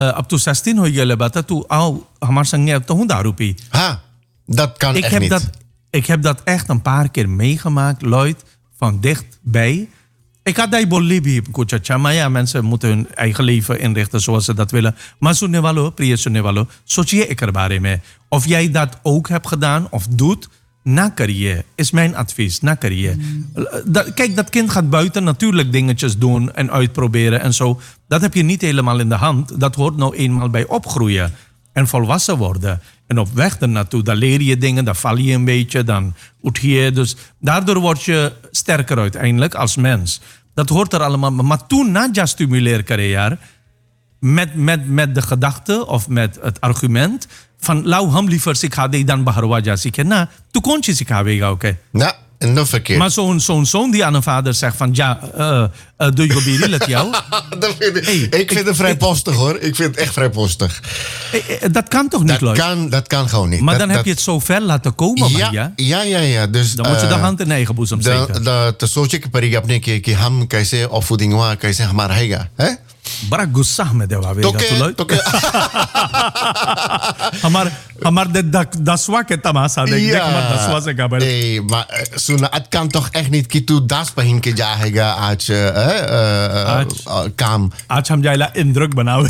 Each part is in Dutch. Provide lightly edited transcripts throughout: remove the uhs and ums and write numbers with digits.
अब तू 16 हो gele bata, tu hamar sange hebt toch daru pi. Ha, dat kan echt niet. Ik heb dat echt een paar keer meegemaakt, Lloyd, van dichtbij. Ik had die Bolivie, kuchacha, maar ja, mensen moeten hun eigen leven inrichten zoals ze dat willen. Maar priya sunevalo, sochiye ik er bare mee. Of jij dat ook hebt gedaan of doet, na kariye, is mijn advies, na kariye. Kijk, dat kind gaat buiten natuurlijk dingetjes doen en uitproberen en zo. Dat heb je niet helemaal in de hand. Dat hoort nou eenmaal bij opgroeien en volwassen worden. En op weg ernaartoe, dan leer je dingen, dan val je een beetje, dan oet je. Dus daardoor word je sterker uiteindelijk als mens. Dat hoort er allemaal. Maar toen, na ja stimuleer carrière, met de gedachte of met het argument van lau ham liever sikhade dan baharwa ja sikhe. Na, tu kon je sikhavega, oké? Nou, nog verkeerd. Maar zo'n zoon die aan een vader zegt van ja, doe je gobieri het jou? Ik vind het vrijpostig hoor. Ik vind het echt vrijpostig. Dat kan toch niet, Lloyd? Dat kan gewoon niet. Maar dan heb je het zo ver laten komen, ja? Ja. Dus, dan moet je de hand in eigen boezem steken. तो सोचे कि परी अपने कि हम कैसे ऑफुदिंग हुआ कैसे हमारा रहेगा हैं बड़ा गुस्सा में देवावेगा तो हमारे दसवा के तमाशा देख हमारे दसवा से खबर nee maar सुना het kan toch echt niet कि तू 10 पहन के जाएगा आज काम आज हम जाइला इंद्रक बनावे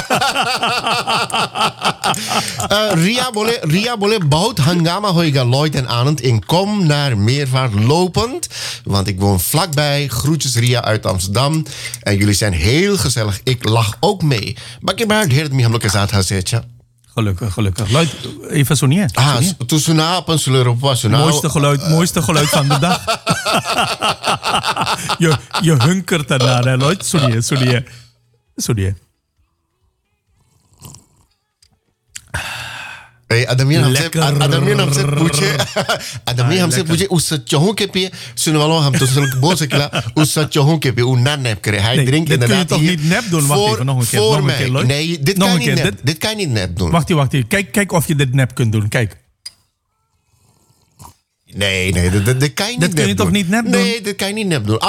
Ria बोले बहुत हंगामा होएगा Lloyd en Anand in kom naar Meervaart lopend want ik woon vlakbij groetjes Ria uit Amsterdam en jullie zijn heel gezellig ik lach ook mee maar ik heb haar heer het me हम लोग के साथ हंसे अच्छा Gelukkig. Lloyd, even sonia. Toen suna op een sleur op was. Mooiste geluid van de dag. je hunkert ernaar, hè, Lloyd. Sonia. आदमी हमसे पूछे उस चौहों के पे सुनने वालों हम तो बोल सकेला उस चौहों के पे उन्ना नैप करे hij drinkt inderdaad voor mij nee dit kan je niet nep doen wacht kijk of je dit nep kunt doen kijk nee dat kan je niet dat kun je toch niet nep doen nee dat kan je niet nep doen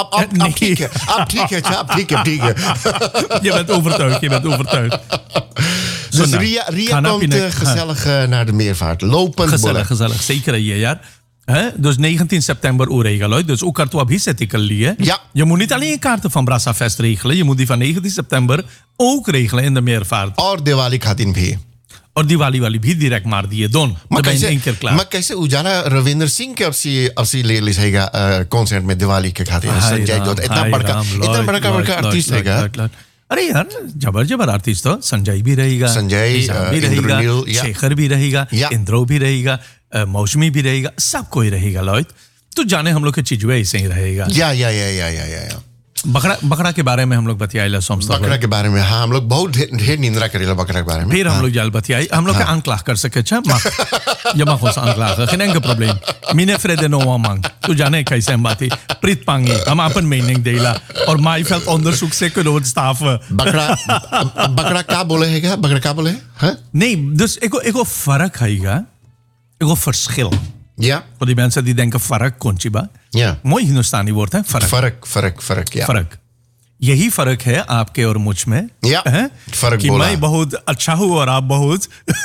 applieken je bent overtuigd Dus Ria komt gezellig naar de Meervaart. Lopend. Gezellig. Zeker een jaar. Dus 19 september regelen. Dus ook kaarten op hier. Ja. Je moet niet alleen kaarten van Brassafest regelen. Je moet die van 19 september ook regelen in de Meervaart. और दिवाली खातिर भी. और दिवाली वाली भी direct मार दिए दोन. Maar ben je één keer klaar. Maar कैसे उजाला रविंदर सिंह के अब ले लिसेगा concert में दिवाली के खातिर संजय दत्त इतना बड़ा आर्टिस्ट हैगा. अरे यार जबर आर्टिस्ट तो संजय भी रहेगा भी रहेगा शेखर भी रहेगा इंद्रो भी रहेगा मौसमी भी रहेगा सब कोई रहेगा लॉयड तो जाने हम लोग की चीज ऐसे ही रहेगा या बकरा के बारे में हम लोग बतियाइला बकरा के बारे में हाँ हम लोग बहुत ढेर निंद्रा करेला बकरा के बारे में फिर हम लोग जाल बतियाई हम लोग के aanklaag कर सके छा je mag ons aanklagen geen enkel probleem mine vrede no mang tu जाने कैसे हम बाती प्रीत पांगी हम अपन mening delen और maaiveld onderzoek से kunnen ontstaven बकरा क्या बोले है nee dus ik wil फर्क हैगा ik wil verschil ja. Voor die mensen die denken farak konchiba. Ja. Mooi Hindustani woord है फर्क या फर्क यही फर्क है आपके और मुझ में या फर्क कि मैं बहुत अच्छा हूँ और आप बहुत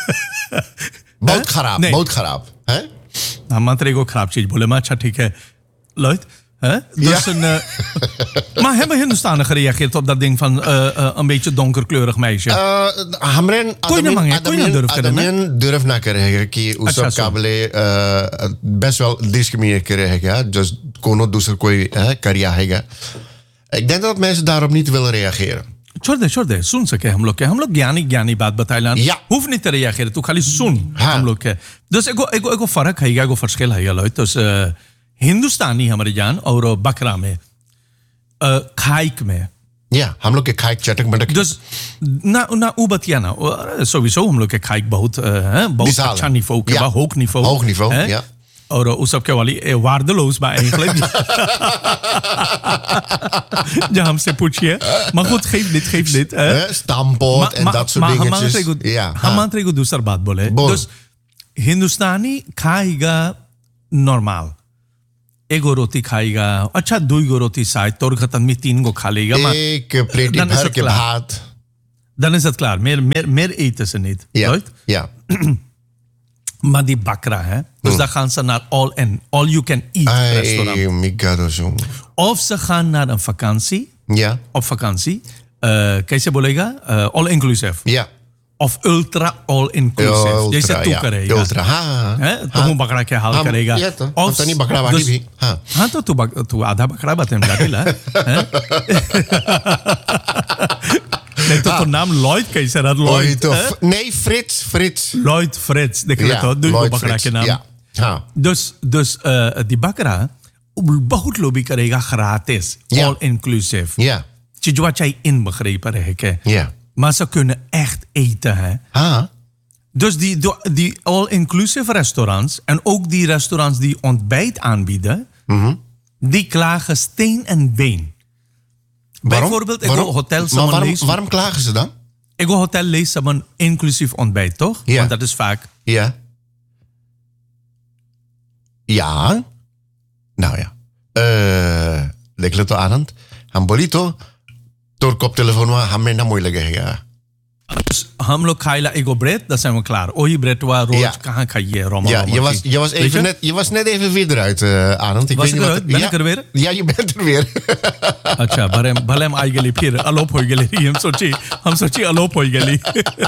खराब है हम मात्र एगो खराब चीज बोले मैं अच्छा ठीक है Lloyd dus maar hebben Hindustanen gereageerd op dat ding van een beetje donkerkleurig meisje? Adamien durf na करेगा कि उस सब काबिले best wel discrimineer करेगा dus कोनो दूसरा कोई करिया हैगा ik denk dat mensen daarop niet willen reageren छोड़ दे सुन सके हम लोग ज्ञानी बात बताइला hoeft niet te reageren तू खाली सुन हम लोग के dus एगो फर्क हैगा एगो verschil हैगा लॉयड dus हिंदुस्तानी हमारे जान और बकरा में खाइक में या हम लोग के खाइक चटक मटक dus na ubatiana sowieso हम लोग के खाइक बहुत अच्छा niveau के बा hoog niveau ja और उस सब के वाली waardeloos bij eigenlijk ja हमसे पूछिए maar goed geef dit stampot en dat soort dingetjes ja हम मात्र एक दूसरा बात बोले dus हिंदुस्तानी खाएगा normaal एगो रोटी खाएगा अच्छा 2 गो रोटी शायद तोर खतन में 3 गो खा लेगा एक प्लेट भर के भात Dan is het klaar. Meer eten ze niet. Ja. Right? Ja. Maar die bakra, hè? Dus dan gaan ze naar all you can eat restaurant. Ay, mi gado zo. Of ze gaan naar een vakantie. Ja. Op vakantie. Kaise bolega? All inclusive. Ja. Of ultra all inclusive. Jैसे तू ja. करेगा. Ultra. Ha. हैं? तो हूँ बकरा के हाल करेगा. Ja, toch? Want dan niet bakra dus- baki भी. हाँ. हाँ तो तू आधा बकरा बातें मिला नहीं तो नाम Lloyd कैसे रहा Lloyd Ooit, nee, Frits. Lloyd Frits देख Ja, लेते हो दूसरे Lloyd बकरा Frits. के नाम Ja. हाँ. dus die बकरा बहुत लोभी करेगा gratis Ja. all inclusive Ja. चीज wat jij inbegrepen है Ja. maar ze kunnen echt eten hè Ha. Dus die all-inclusive restaurants en ook die restaurants die ontbijt aanbieden, die klagen steen en been. Bijvoorbeeld, ik go hotel waarom klagen ze dan? Ik go hotel lees een inclusief ontbijt, toch? Ja. Want dat is vaak. Ja. Ja. Nou ja. Dekle to Anand. Ham bolito. Door koptelefoon wa hame na mooi लगेगा. Dus हम लोग खाइला एगो bread, dan zijn we klaar. Ohi bread wa rood Ja. कहाँ खाइए रोमा Ja, Roma je was net even weer eruit, Anand. Was ik eruit? Ben ik er weer? Ja, je bent er weer. अच्छा भले हम आई गली फिर अलोप हो गली हम सोची अलोप हो गली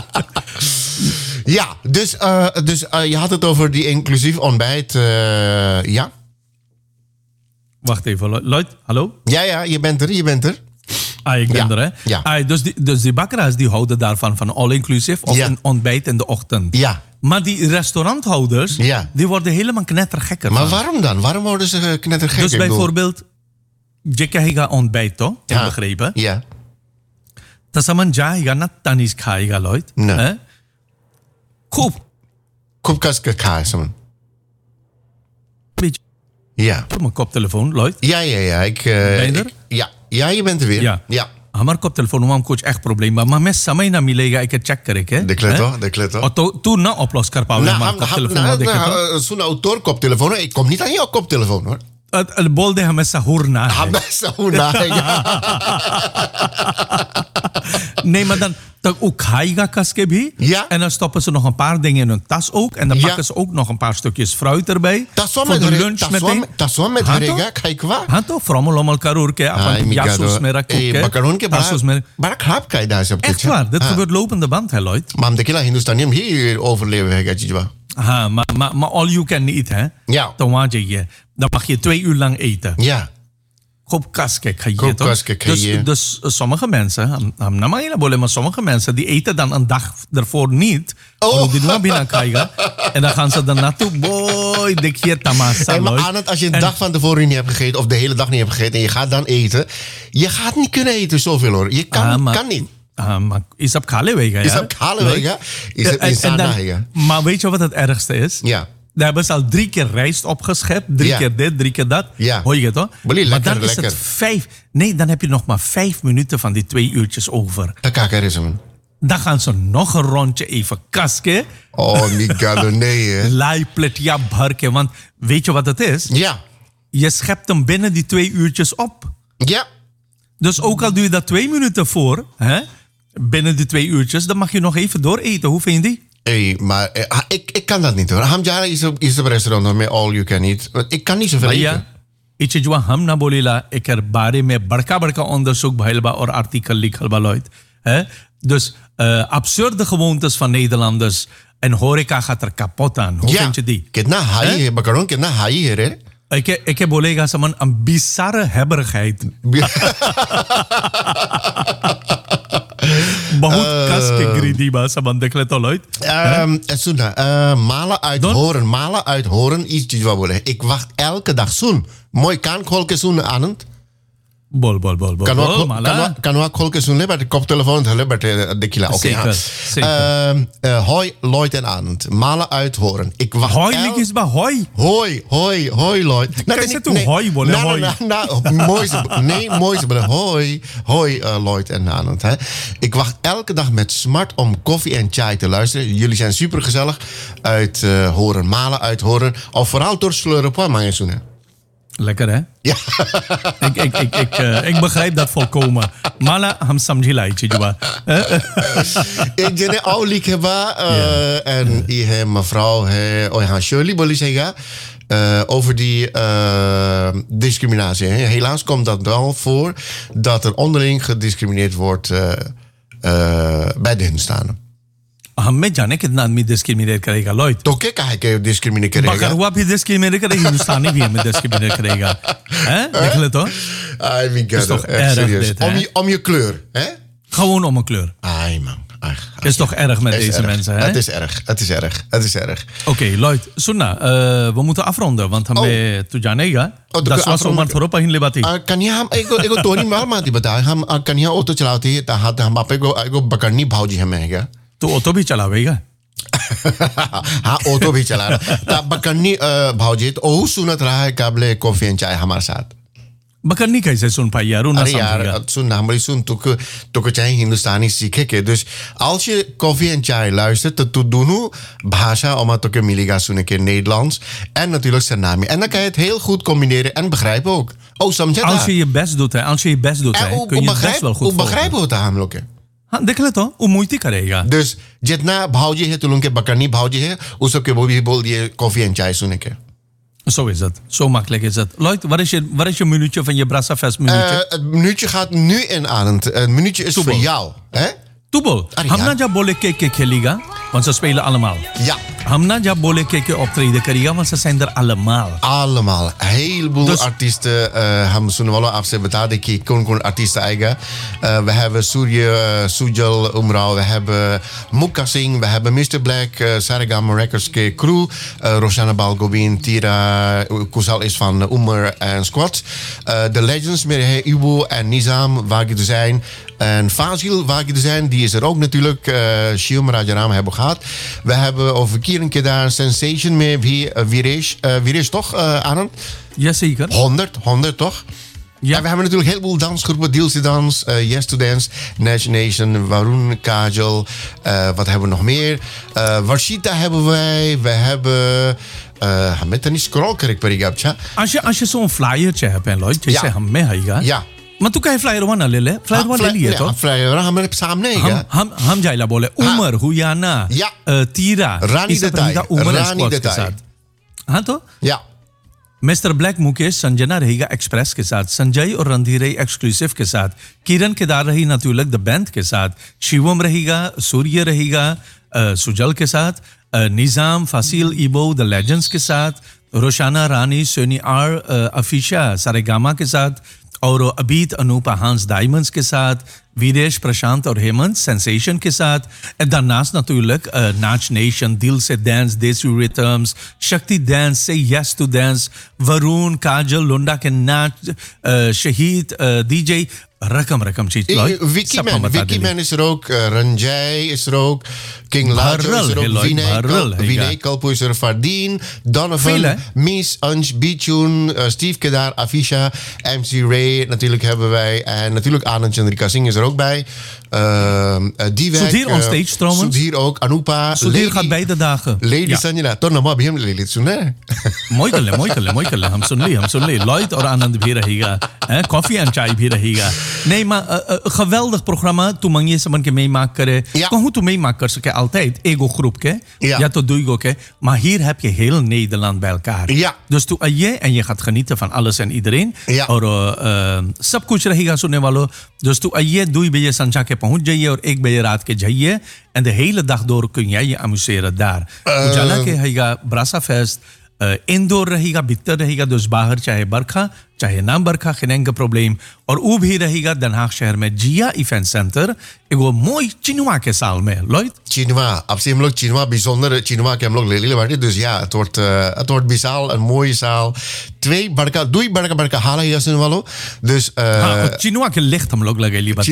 Ja, dus je had het over die inclusief ontbijt. Ja. Wacht even, Lloyd, hallo? Ja, je bent er. Ik ben Ja, er, hè? ja. Dus die bakkeraars die houden daarvan van all-inclusive of Ja. een ontbijt in de ochtend. Ja. Maar die restauranthouders, Ja. die worden helemaal knettergekker. Maar van. waarom dan? Waarom worden ze knettergek? Dus Ik bedoel- bijvoorbeeld, je krijgt ontbijt, toch? Ja. Begrepen? Ja. Dan saman jaayega na tanis khaayega, Lloyd. Nee. Hè? Koop. Koepkas kaas, man. Beetje Ja. op mijn koptelefoon, Lloyd. Ja. Ben je er? Ja, je bent er weer. Ja. हमारे koptelefoon में हम कुछ echt probleem बा मैं समय ना मिलेगा एक check करे के De kleto. और तो तू ना oplos कर पावे हमारे koptelefoon में देखे तो Zo'n auteur koptelefoon. Ik kom niet aan jouw koptelefoon, hoor. बोल दे हमें सहूर ना है nee maar dan खाएगा कस के भी Ja. en dan stoppen ze nog een paar dingen in hun tas ook en dan Ja. pakken ze ook nog een paar stukjes fruit erbij Dat voor de lunch meteen met हाँ rega, kijk waar. हाँ तो फ्रॉमल करूर के अपन यासूस में रख के Bakaroon ke यासूस में bara krap kai daar op echt waar dit gebeurt lopende band hè Lloyd Maar de kila Hindustani hem hier overleven, hè, Gajijwa. हाँ maar all you can eat hè Ja. dan waard je dan mag je 2 uur lang eten Ja. Koop kaske खाइए Koop toch? kaske खाइए. Dus sommige mensen, हम ना मांगे ना बोले, maar sommige mensen die eten dan een dag ervoor niet. Oh. Die doen binnen krijgen. En dan gaan ze dan naartoe, boy, dik hier tamasa. Hey, maar aan het, als je een dag van tevoren niet hebt gegeten of de hele dag niet hebt gegeten en je gaat dan eten, je gaat niet kunnen eten zoveel hoor. Je kan niet. Maar is op kale wegen, Is ja. op kale wegen, is het in Sana. Maar weet je wat het ergste is? Ja. Daar hebben ze al 3 keer rijst opgeschept. 3 Ja. keer dit, 3 keer dat. Ja. Hoor je het hoor? Bully, Maar lekker, dan is lekker. het 5. Nee, dan heb je nog maar 5 minuten van die 2 uurtjes over. Dat kakker is hem. Dan gaan ze nog een rondje even kasken. Oh, Migado, nee hè. Lai pletia bharke. Want weet je wat het is? Ja. Je schept hem binnen die 2 uurtjes op. Ja. Dus ook al doe je dat 2 minuten voor, hè, binnen die 2 uurtjes, dan mag je nog even dooreten. Hoe vind je die? Hey, maar ik kan dat niet hoor. Hamjara is op restaurant met all you can eat. Ik kan niet zoveel भैया eten. ये चीज हम ना बोलेला एकर बारे में बड़का बड़का onderzoek भइल बा और आर्टिकल लिखल बा Lloyd. Hè? Dus absurde gewoontes van Nederlanders en horeca gaat er kapot aan. Hoe vind je die? Kitna high है बकरों कितना high है रे. Ik heb bolega saman een bizarre hebberigheid. बहुत कस के greedy बा saman देख ले तो Lloyd. Suna, malen uit horen is iets wat worden. Ik wacht elke dag zoen. Mooi kan kolke zoen aanend. बोल Kan ook kolke zoen bij de koptelefoon de kila. Oké. Hoi Lloyd en aanend. Malen uit horen. Ik wacht. Hoi ligis ba hoi. Hoi Lloyd. कैसे तू hoi बोले hoi? Mooi hoi Lloyd en aanend. Ik wacht elke dag met smart om koffie en chai te luisteren. Jullie zijn super gezellig uit horen, malen uit horen. Of vooral door sleuren op maar zoenen. Lekker, hè? Ja. Ik begrijp dat volkomen. Mala, ham samjhi lai chijwa. Ik denk ook liek en je mevrouw Shirley boleh zeggen over die discriminatie. Helaas komt dat wel voor dat er onderling gediscrimineerd wordt bij de Hindustanen. हमें जाने कितना आदमी डिस्क्रिमिनेट करेगा लॉयड तो क्या कहा कि डिस्क्रिमिनेट करेगा बकरवा भी डिस्क्रिमिनेट करेगा हिंदुस्तानी भी हमें डिस्क्रिमिनेट करेगा हैं देख ले तो ai my god is toch echt erg serieus dit, om je kleur hè gewoon om een kleur ai man is toch erg met deze mensen hè het is erg Oké, Lloyd Sunna we moeten afronden want hame tu janega dat was Omar थोड़ा पहन ले बाती कन्या हम एगो तोरी माल माती बता हम कन्या ऑटो चलाती है ता हम आप एगो बकरनी भाऊजी हमें हैगा तो ऑटो भी चलावेगा हाँ ऑटो भी चला रहा ता बकरनी भाऊजी तो ओह सुनत रहा है काबले कॉफी एंड चाय हमारे साथ बकरनी कैसे सुन पाई यार अरे यार सुन हमारी सुन तो चाहे हिंदुस्तानी सीखे के dus als je koffie en chai luistert to doenu भाषा oma to ke miliga sunen ke Nederlands en natuurlijk Sanami en dan kan je het heel goed combineren en begrijpen ook oh समझे als je je best doet hè kun je het best wel goed begrijpen होता हम लोग के हाँ देख ले तो वो मुइती करेगा dus जितना भावजी है तुम के बकरनी भावजी है उस सबके वो भी बोल दिए कॉफी एंड चाय सुने के Zo is het. Zo makkelijk is het. Lloyd, wat is je minuutje van je Brassafest minuutje? Het minuutje gaat nu in aan. Het minuutje is voor jou. Hè? Toebel, Hamna jab bole ke kheliga, want ze spelen allemaal. Ja. Hamna jab bole ke optreden kariga, want ze zijn er allemaal. Allemaal. Een heleboel artiesten. Ham sunwalo afse betade ki kon artiesten eigen. We hebben Sujal Umrao, we hebben Mukka Singh, we hebben Mr. Black, Saregama Records ke crew, Roshana Balgobin, Tira Kusal is van Umar en Squad. De Legends, meer Ibu en Nizam, waar je er zijn. En Fazil, waar je er zijn, die is er ook natuurlijk. Shiom Rajaram hebben we gehad. We hebben over een keer daar Sensation met Viresh toch, Anand? Jazeker. 100 toch? Ja. En we hebben natuurlijk heel veel dansgroepen. Dilsi Dans, Yes to Dance, Nash Nation, Varun, Kajal. Wat hebben we nog meer? Warshita hebben wij. We hebben... met een scroll krijg ik. Als je zo'n flyertje hebt, en Lloyd, je zegt hem mee, ja. Maar तू कहे flyer one ले ले flyer one ले लिए तो फ्लायर हमारे सामने है हम जाइला बोले उमर हुयाना तीरा रानी के साथ हाँ तो या मिस्टर ब्लैक मुकेश संजना रहेगा एक्सप्रेस के साथ संजय और रणधीर रही एक्सक्लूसिव के साथ किरण केदार रही नातुलक द बैंड के साथ शिवम रहेगा सूर्य रहेगा सुजल के साथ निजाम फासिल इबो द लेजेंड्स के साथ रोशाना रानी सोनी आर अफीशा सारेगामा के साथ और अबीत अनूपा हांस डायमंड्स के साथ वीरेश प्रशांत और हेमंत सेंसेशन के साथ दानास natuurlijk नाच नेशन दिल से डांस देसी रिथम्स शक्ति डांस से यस टू डांस वरुण काजल लोंडा के नाच शहीद डीजे रकम चीज Vicky Man is er ook, Ranjay is er ook, King Lajo is er ook, Vinay Kalpo is er, Fardeen, Donovan, Mies, Anj, Bichun, Steve Kedar, Afisha, MC Ray, natuurlijk hebben wij, en natuurlijk Anand Chandrika Singh is er ook bij. Divek, Sudhir on stage trouwens. Sudhir ook, Anupa. Sudhir gaat beide dagen. Lady Sanjana, toch nog maar bij hem Lady Sunne. मोई कर ले हम सुन ले लॉयड और आनंद भी रहेगा coffee and चाय भी रहेगा nee maar geweldig programma toen man je man ke meemaak करे कहूँ तू meemaak कर सके altijd ego groep के ja tot duigo के maar hier heb je heel Nederland bij elkaar ja dus tu आइए en je gaat genieten van alles en iedereen और सब कुछ रहेगा सुनने वालों dus tu आइए 2 बजे संचा के पहुंच जाइए और 1 बजे रात के जाइए en de hele dag door kun jij je amuseren daar उजाला के हैगा Brassafest इंडोर रहेगा भीतर रहेगा dus बाहर चाहे बरखा चाहे ना बरखा geen enkel probleem और वो भी रहेगा Den Haag शहर में जिया इवेंट सेंटर एगो मोई चिनुआ के साल में लॉयड चिनुआ अब से हम लोग चिनुआ bijzonder चिनुआ के हम लोग ले लेते हैं dus ja het wordt bisaal een mooie zaal 2 बड़का हाल है सुनने वालों dus चिनुआ के लिस्ट हम लोग लगे ली बात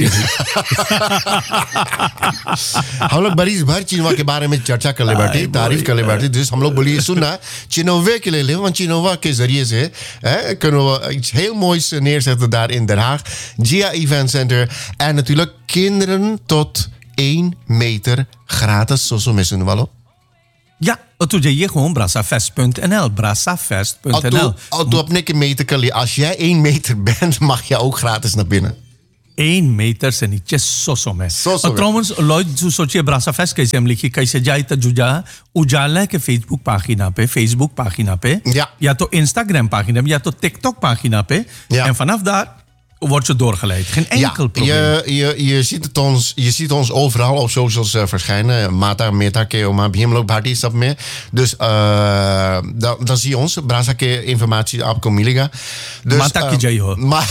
हम लोग बड़ी भर चिनुआ के बारे में चर्चा कर ले बैठे तारीफ कर ले बैठे dus हम लोग बोलिए सुनना चिनोवे के ले want चिनोवा के जरिए से kunnen we iets heel moois neerzetten daar in Den Haag. Gia Event Center. En natuurlijk kinderen tot 1 meter gratis. Zoals we missen, Wallo. Ja, toen je hier gewoon brassafest.nl. Brassafest.nl. Op nikke meter kali. Als jij 1 meter bent, mag je ook gratis naar binnen. 1 meter se नीचे 600 में. Trouwens, Lloyd, जो सोचिए ब्रासाफेस्ट कैसे हम लिखिए कैसे जाए तो जुजा उजाला के फेसबुक pagina पे Ja. या तो Instagram pagina पे या तो TikTok pagina पे. Ja. En vanaf daar wordt ze doorgeleid. Geen enkel probleem. Je ziet ons overal op socials verschijnen. Mata, Meta, Keoma, Bhimlok, Bharti, stap meer. Dus dan zie je ons. Brasake informatie op Comiliga. Dus, Mata ki jai ho.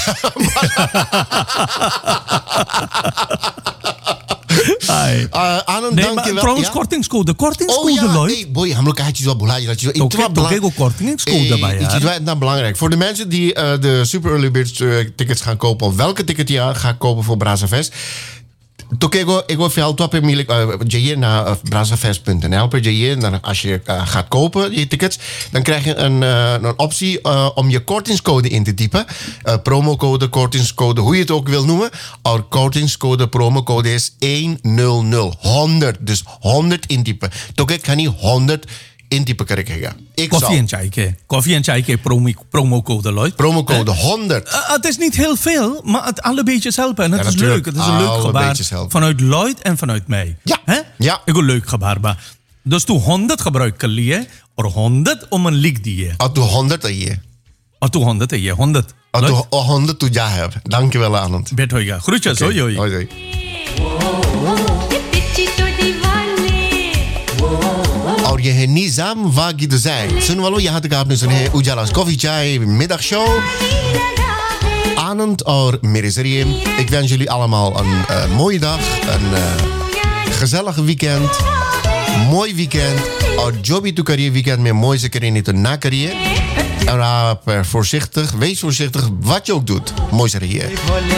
Anand, Nee, dank je maar wel. trouwens, Ja? kortingscode, ja, Lloyd. hey, boy, हम लोग का चीज बुला Toch kortingscode bij, Het is wel belangrijk. Voor de mensen die de Super Early Bird tickets gaan kopen, of welke ticket je gaat kopen voor Brassafest. Ik veel top je naar brassafest.nl per je. Dan als je gaat kopen je tickets, dan krijg je een optie om je kortingscode in te typen. Promocode, kortingscode, hoe je het ook wil noemen. Our kortingscode, promocode is 100. 100. Dus 100 intypen. Toch ik ga niet 100 intypen krijgen. Koffie en chai promocode, Lloyd. Promocode 100. Het is niet heel veel, maar het alle beetjes helpen. En het is natuurlijk. leuk. Het is een leuk Alle gebaar beetjes helpen. vanuit Lloyd en vanuit mij. Ja. Hè? Ja. Ik een leuk gebaar. Maar. Dus toen 100 gebruiken je, or 100 om een lik die je. Als je 100 je. Als toen 100 je, 100. Als je 100 toe ja hebt. Dankjewel, Anand. Bet hoega. Groetjes, hoi hoi. Hoi. और ये है निजाम वागी दुजाई सुन वालों यहाँ तक आपने सुने हैं उजाला कॉफी चाय middag show Anand और मेरे जरिए ik wens jullie allemaal een mooie dag een gezellig weekend mooi weekend और जो भी तू करिए weekend में mooi से करिए नहीं तो ना करिए en wees voorzichtig wat je ook doet mooi से रहिए